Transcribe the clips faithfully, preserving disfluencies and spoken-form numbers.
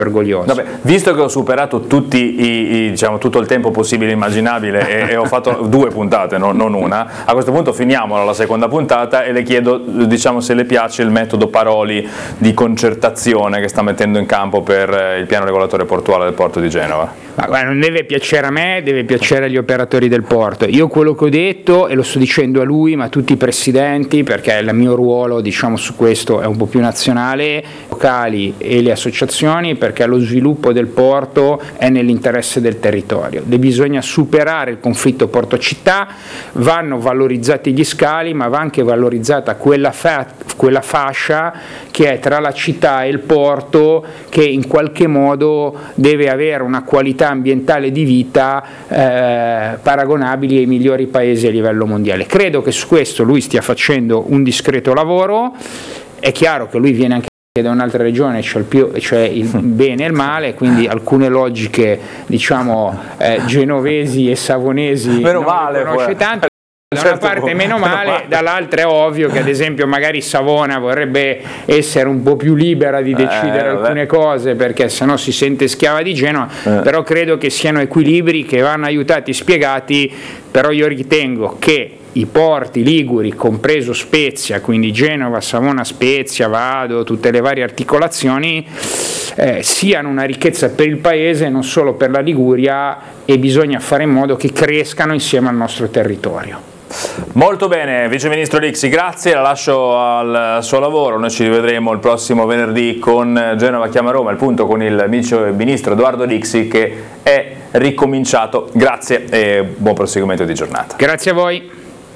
orgoglioso. Vabbè, visto che ho superato tutti i, i, diciamo, tutto il tempo possibile e immaginabile e, e ho fatto due puntate, no, non una, a questo punto finiamo la seconda puntata e le chiedo, diciamo, se le piace il metodo Paroli di concertazione che sta mettendo in campo per il piano regolatore portuale del porto di Genova. Ma guarda, non deve piacere a me, deve piacere agli operatori del porto. Io quello che ho detto, e lo sto dicendo a lui, ma a tutti i presidenti, perché il mio ruolo, diciamo, su questo è un po' più nazionale, locali e le associazioni, perché lo sviluppo del porto è nell'interesse del territorio. De bisogna superare il conflitto porto-città, vanno valorizzati gli scali, ma va anche valorizzata quella, fa- quella fascia che è tra la città e il porto, che in qualche modo deve avere una qualità ambientale di vita eh, paragonabili ai migliori paesi a livello mondiale. Credo che su questo lui stia facendo un discreto lavoro. È chiaro che lui viene anche da un'altra regione, cioè il, più, cioè il bene e il male, quindi alcune logiche, diciamo, eh, genovesi e savonesi meno non male, le conosce poi. tanto. Da Certo, una parte meno male, male, dall'altra è ovvio che ad esempio magari Savona vorrebbe essere un po' più libera di decidere eh, alcune cose, perché sennò si sente schiava di Genova, eh. però credo che siano equilibri che vanno aiutati, spiegati. Però io ritengo che i porti liguri, compreso Spezia, quindi Genova, Savona, Spezia, Vado, tutte le varie articolazioni, eh, siano una ricchezza per il paese, non solo per la Liguria, e bisogna fare in modo che crescano insieme al nostro territorio. Molto bene, Vice Ministro Lixi, grazie, la lascio al suo lavoro. Noi ci rivedremo il prossimo venerdì con Genova chiama Roma, il punto con il Vice Ministro Edoardo Lixi, che è ricominciato. Grazie e buon proseguimento di giornata. Grazie a voi.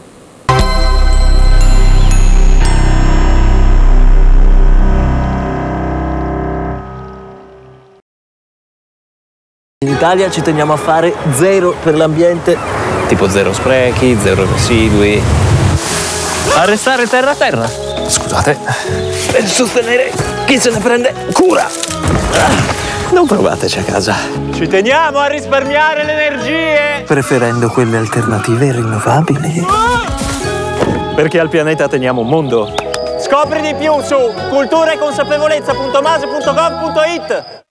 In Italia ci teniamo a fare zero per l'ambiente, tipo zero sprechi, zero residui. Arrestare terra a terra. Scusate. Per sostenere chi se ne prende cura. Non provateci a casa. Ci teniamo a risparmiare le energie. Preferendo quelle alternative e rinnovabili. Perché al pianeta teniamo un mondo. Scopri di più su cultura e consapevolezza punto mase punto gov punto it.